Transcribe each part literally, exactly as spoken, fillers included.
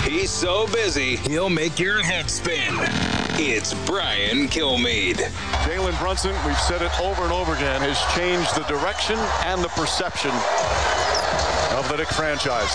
He's so busy, he'll make your head spin. It's Brian Kilmeade. Jalen Brunson, we've said it over and over again, has changed the direction and the perception of the Knicks franchise.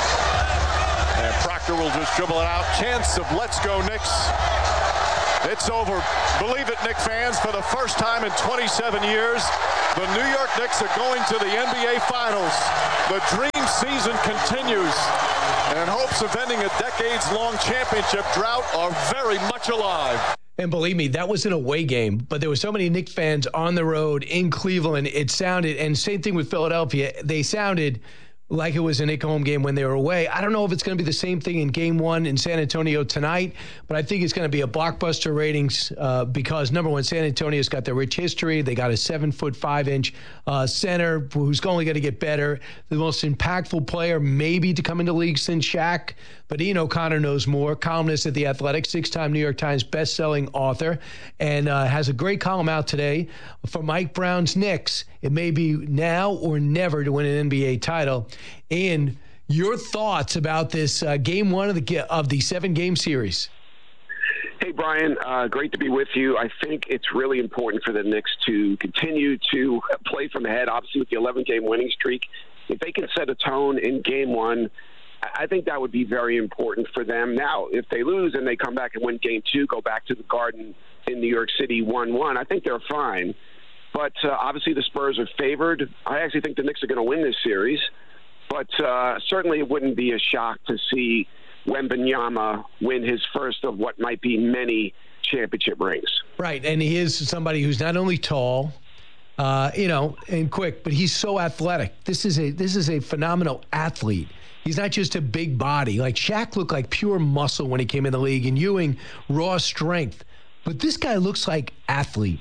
And Proctor will just dribble it out. Chance of let's go Knicks. It's over. Believe it, Knicks fans, for the first time in twenty-seven years, the New York Knicks are going to the N B A Finals. The dream season continues, and hopes of ending a decades-long championship drought are very much alive. And believe me, that was an away game, but there were so many Knicks fans on the road in Cleveland. It sounded, and same thing with Philadelphia, they sounded like it was a Knicks home game when they were away. I don't know if it's going to be the same thing in game one in San Antonio tonight, but I think it's going to be a blockbuster ratings uh, because, number one, San Antonio's got their rich history. They got a seven-foot, five-inch uh, center who's only going to get better. The most impactful player maybe to come into the league since Shaq, but Ian O'Connor knows more, columnist at The Athletic, six-time New York Times best-selling author, and uh, has a great column out today for Mike Brown's Knicks. It may be now or never to win an N B A title. Ian, your thoughts about this uh, game one of the of the seven-game series? Hey, Brian, uh, great to be with you. I think it's really important for the Knicks to continue to play from ahead, obviously with the eleven-game winning streak. If they can set a tone in game one, I think that would be very important for them. Now, if they lose and they come back and win game two, go back to the Garden in New York City one one, I think they're fine. But uh, obviously the Spurs are favored. I actually think the Knicks are going to win this series. But uh, certainly it wouldn't be a shock to see Wembanyama win his first of what might be many championship rings. Right, and he is somebody who's not only tall, uh, you know, and quick, but he's so athletic. This is a this is a phenomenal athlete. He's not just a big body. Like Shaq looked like pure muscle when he came in the league, and Ewing, raw strength. But this guy looks like athlete.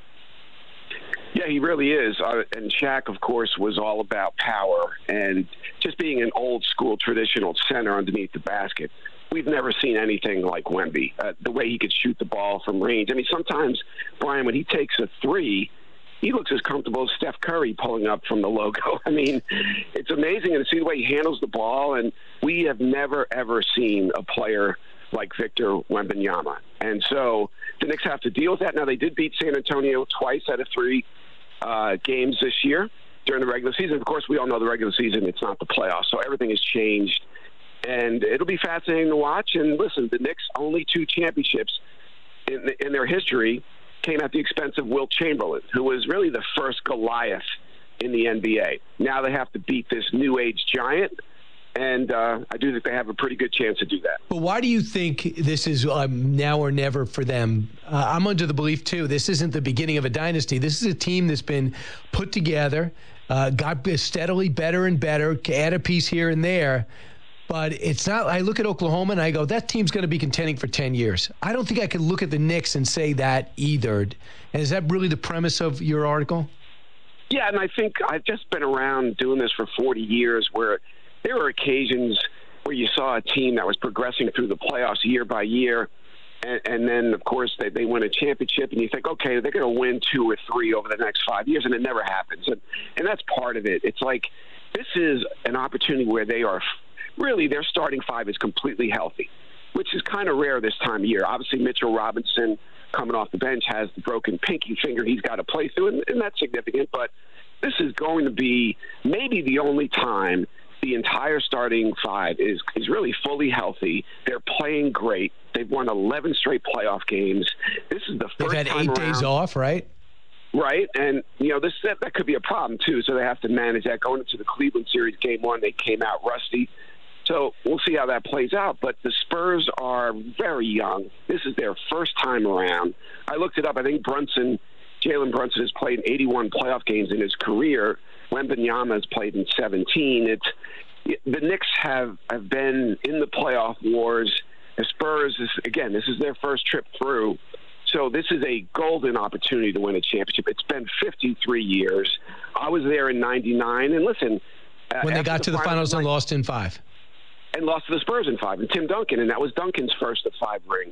Yeah, he really is. Uh, and Shaq, of course, was all about power and just being an old-school traditional center underneath the basket. We've never seen anything like Wemby, uh, the way he could shoot the ball from range. I mean, sometimes, Brian, when he takes a three, he looks as comfortable as Steph Curry pulling up from the logo. I mean, it's amazing to see the way he handles the ball, and we have never, ever seen a player like Victor Wembanyama. And so the Knicks have to deal with that. Now, they did beat San Antonio twice out of three uh, games this year during the regular season. Of course, we all know the regular season, it's not the playoffs, so everything has changed. And it'll be fascinating to watch. And listen, the Knicks' only two championships in, in their history came at the expense of Wilt Chamberlain, who was really the first Goliath in the N B A. Now they have to beat this new age giant. And uh, I do think they have a pretty good chance to do that. But why do you think this is um, now or never for them? Uh, I'm under the belief, too, this isn't the beginning of a dynasty. This is a team that's been put together, uh, got steadily better and better, add a piece here and there. But it's not – I look at Oklahoma and I go, that team's going to be contending for ten years. I don't think I could look at the Knicks and say that either. And is that really the premise of your article? Yeah, and I think I've just been around doing this for forty years where – there were occasions where you saw a team that was progressing through the playoffs year by year, and, and then, of course, they, they win a championship, and you think, okay, they're going to win two or three over the next five years, and it never happens. And, and that's part of it. It's like this is an opportunity where they are really, their starting five is completely healthy, which is kind of rare this time of year. Obviously, Mitchell Robinson coming off the bench has the broken pinky finger he's got to play through, and, and that's significant. But this is going to be maybe the only time the entire starting five is is really fully healthy. They're playing great. They've won eleven straight playoff games. This is the first time They've had eight around. days off, right? Right, and you know this that, that could be a problem too. So they have to manage that. Going into the Cleveland series, game one, they came out rusty. So we'll see how that plays out. But the Spurs are very young. This is their first time around. I looked it up. I think Brunson, Jalen Brunson, has played in eighty-one playoff games in his career. Wembanyama has played in seventeen. It's the Knicks have, have been in the playoff wars. The Spurs, is, again, this is their first trip through. So this is a golden opportunity to win a championship. It's been fifty-three years. I was there in ninety-nine. And listen. When they got the to the finals and lost in five. And lost to the Spurs in five. And Tim Duncan. And that was Duncan's first of five rings.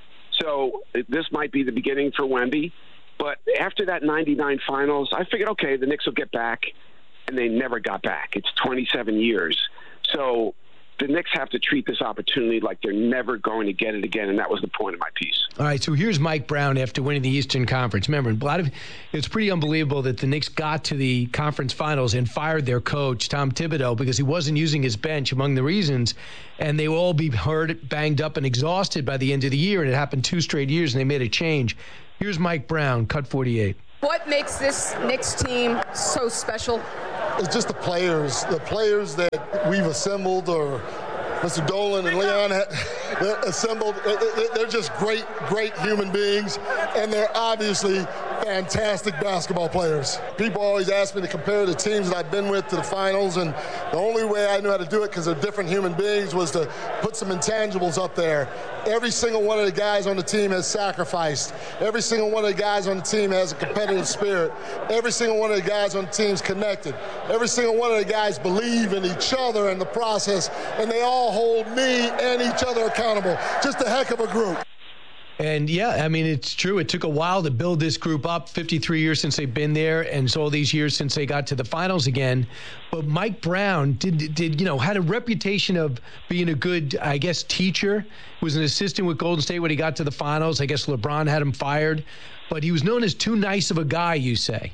So this might be the beginning for Wemby. But after that ninety-nine finals, I figured, okay, the Knicks will get back. And they never got back. It's twenty-seven years. So the Knicks have to treat this opportunity like they're never going to get it again, and that was the point of my piece. All right, so here's Mike Brown after winning the Eastern Conference. Remember, a lot of it's pretty unbelievable that the Knicks got to the conference finals and fired their coach, Tom Thibodeau, because he wasn't using his bench among the reasons, and they will all be hurt, banged up, and exhausted by the end of the year, and it happened two straight years, and they made a change. Here's Mike Brown, cut forty-eight. What makes this Knicks team so special? It's just the players, the players that we've assembled, or Mister Dolan and Leon had assembled. They're just great, great human beings, and they're obviously fantastic basketball players. People always ask me to compare the teams that I've been with to the finals, and the only way I knew how to do it, because they're different human beings, was to put some intangibles up there. Every single one of the guys on the team has sacrificed. Every single one of the guys on the team has a competitive spirit. Every single one of the guys on the team is connected. Every single one of the guys believe in each other and the process, and they all hold me and each other accountable. Just a heck of a group. And, yeah, I mean, it's true. It took a while to build this group up, fifty-three years since they've been there, and so all these years since they got to the finals again. But Mike Brown did, did you know, had a reputation of being a good, I guess, teacher. He was an assistant with Golden State when he got to the finals. I guess LeBron had him fired. But he was known as too nice of a guy, you say.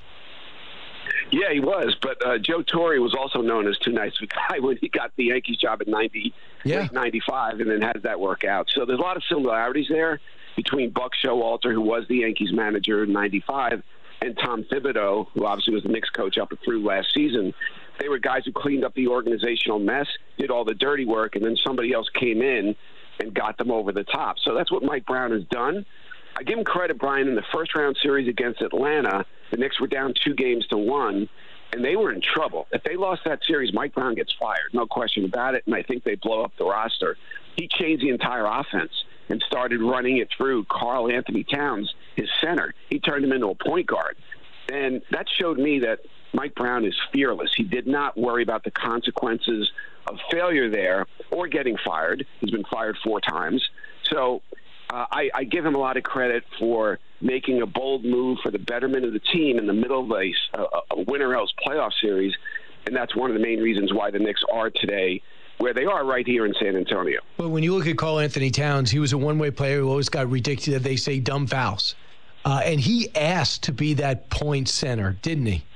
Yeah, he was. But uh, Joe Torre was also known as too nice of a guy when he got the Yankees job in ninety, yeah. late ninety-five, and then had that work out. So there's a lot of similarities there between Buck Showalter, who was the Yankees manager in ninety-five, and Tom Thibodeau, who obviously was the Knicks coach up and through last season. They were guys who cleaned up the organizational mess, did all the dirty work, and then somebody else came in and got them over the top. So that's what Mike Brown has done. I give him credit, Brian. In the first-round series against Atlanta, the Knicks were down two games to one, and they were in trouble. If they lost that series, Mike Brown gets fired, no question about it, and I think they blow up the roster. He changed the entire offense and started running it through Karl Anthony Towns, his center. He turned him into a point guard. And that showed me that Mike Brown is fearless. He did not worry about the consequences of failure there or getting fired. He's been fired four times. So uh, I, I give him a lot of credit for making a bold move for the betterment of the team in the middle of a, a, a winner-else playoff series. And that's one of the main reasons why the Knicks are today where they are, right here in San Antonio. But when you look at Karl Anthony Towns, he was a one-way player who always got ridiculous, they say, dumb fouls. Uh, and he asked to be that point center, didn't he?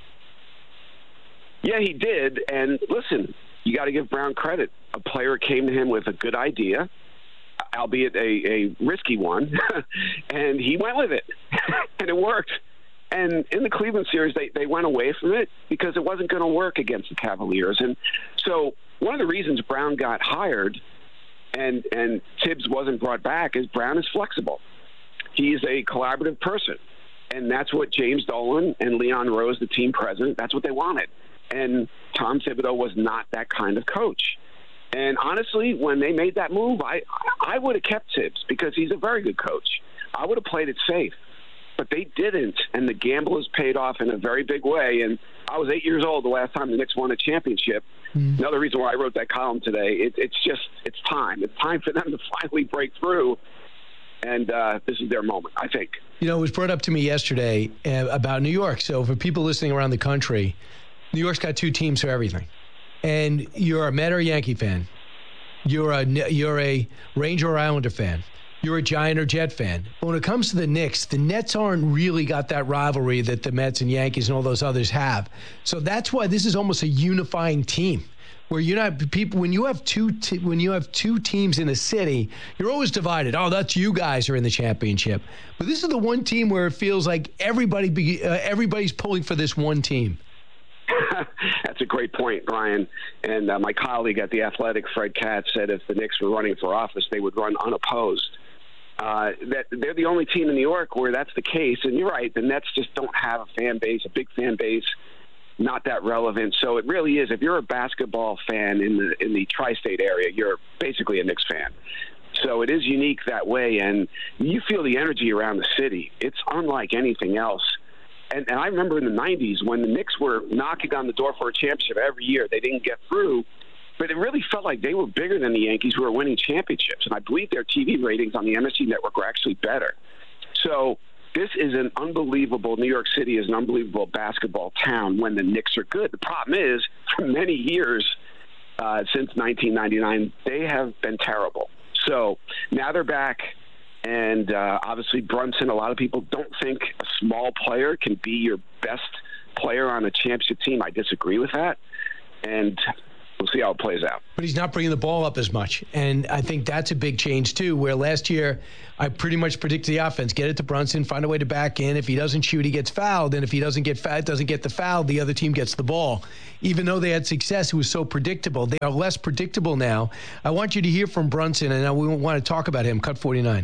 Yeah, he did. And listen, you got to give Brown credit. A player came to him with a good idea, albeit a, a risky one, and he went with it, and it worked. And in the Cleveland series, they, they went away from it because it wasn't going to work against the Cavaliers. And so one of the reasons Brown got hired and, and Tibbs wasn't brought back is Brown is flexible. He's a collaborative person. And that's what James Dolan and Leon Rose, the team president, that's what they wanted. And Tom Thibodeau was not that kind of coach. And honestly, when they made that move, I, I would have kept Tibbs because he's a very good coach. I would have played it safe. But they didn't, and the gamble has paid off in a very big way. And I was eight years old the last time the Knicks won a championship. Mm. Another reason why I wrote that column today, it, it's just, it's time. It's time for them to finally break through, and uh, this is their moment, I think. You know, it was brought up to me yesterday uh, about New York. So for people listening around the country, New York's got two teams for everything. And you're a Met or Yankee fan. You're a, you're a Ranger or Islander fan. You're a Giant or Jet fan. But when it comes to the Knicks, the Nets aren't really got that rivalry that the Mets and Yankees and all those others have. So that's why this is almost a unifying team, where you're not people. When you have two, te- when you have two teams in a city, you're always divided. Oh, that's you guys are in the championship. But this is the one team where it feels like everybody, be, uh, everybody's pulling for this one team. That's a great point, Brian. And uh, my colleague at The Athletic, Fred Katz, said if the Knicks were running for office, they would run unopposed. Uh, that they're the only team in New York where that's the case. And you're right, the Nets just don't have a fan base, a big fan base, not that relevant. So it really is, if you're a basketball fan in the in the tri-state area, you're basically a Knicks fan. So it is unique that way, and you feel the energy around the city. It's unlike anything else. And, and I remember in the nineties when the Knicks were knocking on the door for a championship every year. They didn't get through. But it really felt like they were bigger than the Yankees, who were winning championships. And I believe their T V ratings on the M S G network were actually better. So this is an unbelievable, New York City is an unbelievable basketball town when the Knicks are good. The problem is, for many years, uh, since nineteen ninety-nine. They have been terrible. So now they're back. And uh, obviously Brunson, a lot of people don't think a small player can be your best player on a championship team. I disagree with that. And we'll see how it plays out. But he's not bringing the ball up as much. And I think that's a big change, too, where last year I pretty much predicted the offense. Get it to Brunson, find a way to back in. If he doesn't shoot, he gets fouled. And if he doesn't get fouled, doesn't get the foul, the other team gets the ball. Even though they had success, it was so predictable. They are less predictable now. I want you to hear from Brunson, and we want to talk about him. Cut forty-nine.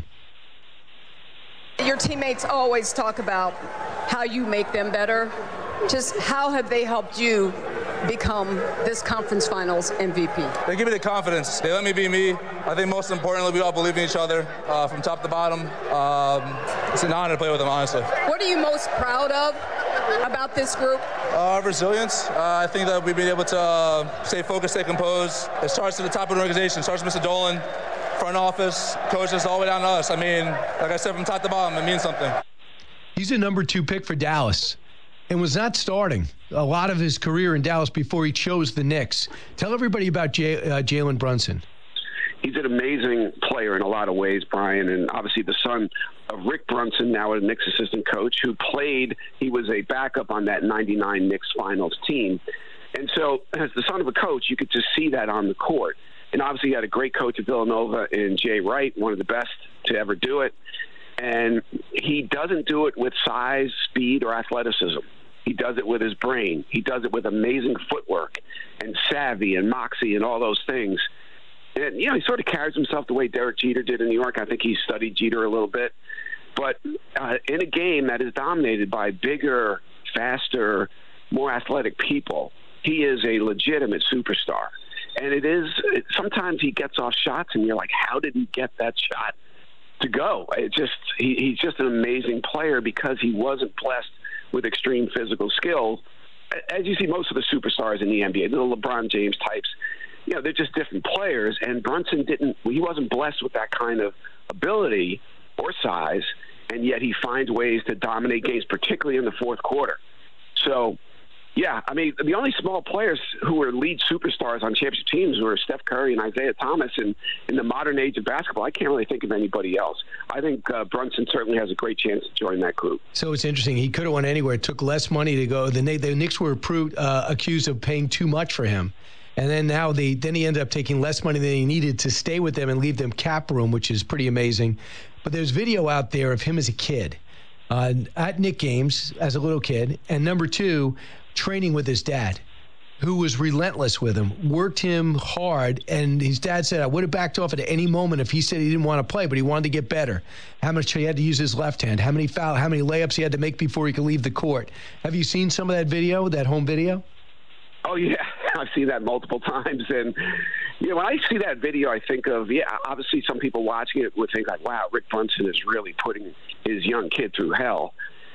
Your teammates always talk about how you make them better. Just how have they helped you become this conference finals M V P? They give me the confidence. They let me be me. I think most importantly, we all believe in each other uh, from top to bottom. Um, it's an honor to play with them, honestly. What are you most proud of about this group? Uh, resilience. Uh, I think that we've been able to uh, stay focused, stay composed. It starts at the top of the organization. It starts with Mister Dolan, front office, coaches, all the way down to us. I mean, like I said, from top to bottom, it means something. He's a number two pick for Dallas and was not starting a lot of his career in Dallas before he chose the Knicks. Tell everybody about J- uh, Jalen Brunson. He's an amazing player in a lot of ways, Brian, and obviously the son of Rick Brunson, now a Knicks assistant coach, who played, he was a backup on that ninety-nine Knicks finals team. And so as the son of a coach, you could just see that on the court. And obviously he had a great coach at Villanova in Jay Wright, one of the best to ever do it. And he doesn't do it with size, speed, or athleticism. He does it with his brain. He does it with amazing footwork and savvy and moxie and all those things. And, you know, he sort of carries himself the way Derek Jeter did in New York. I think he studied Jeter a little bit. But uh, in a game that is dominated by bigger, faster, more athletic people, he is a legitimate superstar. And it is, it, sometimes he gets off shots and you're like, how did he get that shot to go? It just, he, he's just an amazing player because he wasn't blessed with extreme physical skill. As you see most of the superstars in the N B A, the LeBron James types, you know, they're just different players. And Brunson didn't, he wasn't blessed with that kind of ability or size, and yet he finds ways to dominate games, particularly in the fourth quarter. So, yeah, I mean, the only small players who are lead superstars on championship teams were Steph Curry and Isaiah Thomas. And in the modern age of basketball, I can't really think of anybody else. I think uh, Brunson certainly has a great chance to join that group. So it's interesting. He could have went anywhere. It took less money to go. The, the Knicks were approved, uh, accused of paying too much for him. And then now they, then he ended up taking less money than he needed to stay with them and leave them cap room, which is pretty amazing. But there's video out there of him as a kid, uh, at Knick games as a little kid. And number two, training with his dad, who was relentless with him, worked him hard. And his dad said, I would have backed off at any moment if he said he didn't want to play, but he wanted to get better. How much he had to use his left hand, how many foul, how many layups he had to make before he could leave the court. Have you seen some of that video, that home video? Oh, yeah. I've seen that multiple times. And, you know, when I see that video, I think of, yeah, obviously some people watching it would think like, wow, Rick Brunson is really putting his young kid through hell.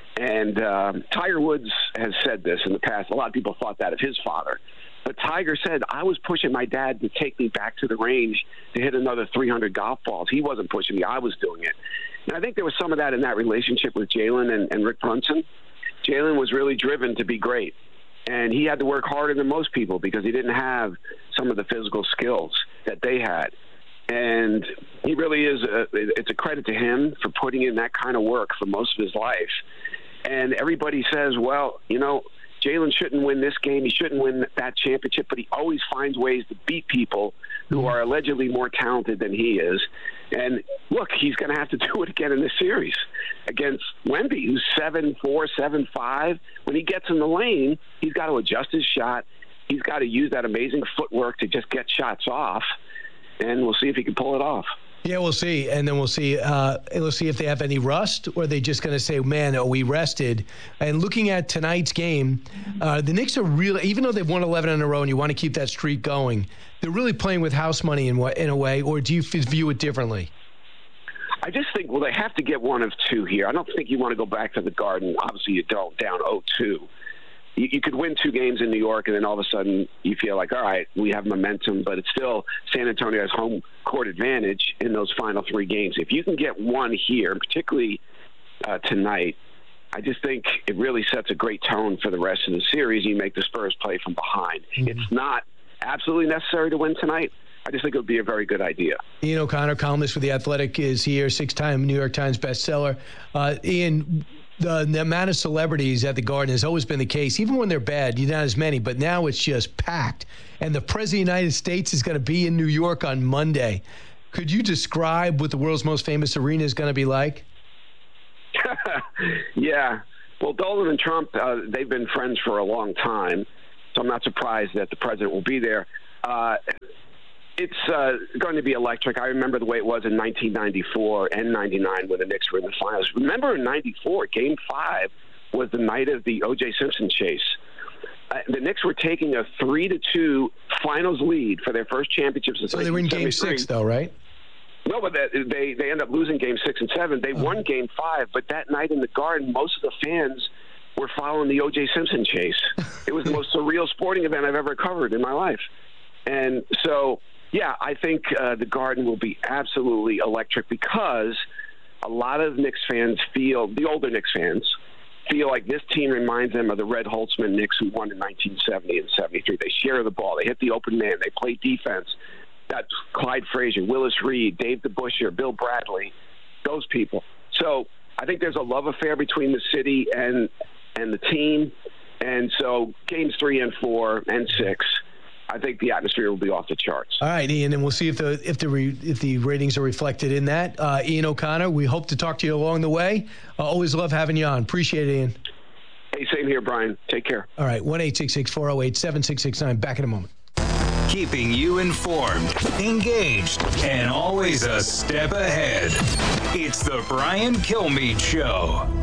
And um, Tiger Woods has said this in the past. A lot of people thought that of his father. But Tiger said, I was pushing my dad to take me back to the range to hit another three hundred golf balls. He wasn't pushing me. I was doing it. And I think there was some of that in that relationship with Jalen and, and Rick Brunson. Jalen was really driven to be great. And he had to work harder than most people because he didn't have some of the physical skills that they had. And he really is, a, it's a credit to him for putting in that kind of work for most of his life. And everybody says, well, you know, Jalen shouldn't win this game. He shouldn't win that championship, but he always finds ways to beat people who are allegedly more talented than he is. And look, he's going to have to do it again in this series against Wemby, who's seven four, seven five. When he gets in the lane, he's got to adjust his shot. He's got to use that amazing footwork to just get shots off. And we'll see if he can pull it off. Yeah, we'll see. And then we'll see uh, we'll see if they have any rust, or are they just going to say, man, are we rested? And looking at tonight's game, uh, the Knicks are really, even though they've won eleven in a row and you want to keep that streak going, they're really playing with house money in, in a way, or do you view it differently? I just think, well, they have to get one of two here. I don't think you want to go back to the Garden. Obviously, you don't, down oh two. You, you could win two games in New York, and then all of a sudden you feel like, all right, we have momentum, but it's still San Antonio has home court advantage in those final three games. If you can get one here, particularly uh, tonight, I just think it really sets a great tone for the rest of the series. You make the Spurs play from behind. Mm-hmm. It's not absolutely necessary to win tonight, I just think it would be a very good idea. Ian O'Connor, columnist for The Athletic, is here, six-time New York Times bestseller. Uh, Ian, the, the amount of celebrities at the Garden has always been the case. Even when they're bad, you're not as many, but now it's just packed. And the President of the United States is going to be in New York on Monday. Could you describe what the world's most famous arena is going to be like? Yeah. Well, Dolan and Trump, uh, they've been friends for a long time, so I'm not surprised that the president will be there. Uh, it's uh, going to be electric. I remember the way it was in nineteen ninety-four and ninety-nine when the Knicks were in the finals. Remember in ninety-four, Game five was the night of the O J Simpson chase. Uh, the Knicks were taking a three to two finals lead for their first championship since So they were in Game six, though, right? No, but they they end up losing Game six and seven. They oh. won Game five, but that night in the Garden, most of the fans were following the O J Simpson chase. It was the most surreal sporting event I've ever covered in my life. And so, yeah, I think uh, the Garden will be absolutely electric because a lot of Knicks fans feel, the older Knicks fans, feel like this team reminds them of the Red Holtzman Knicks who won in nineteen seventy and seventy-three. They share the ball. They hit the open man. They play defense. That's Clyde Frazier, Willis Reed, Dave DeBusschere, Bill Bradley, those people. So I think there's a love affair between the city and and the team. And so games three and four and six, I think the atmosphere will be off the charts. All right, Ian, and we'll see if the if the re, if the ratings are reflected in that. Uh, Ian O'Connor, we hope to talk to you along the way. Uh, always love having you on. Appreciate it, Ian. Hey, same here, Brian. Take care. All right, one eight six six, four oh eight, seven six six nine. Back in a moment. Keeping you informed, engaged, and always a step ahead. It's the Brian Kilmeade Show.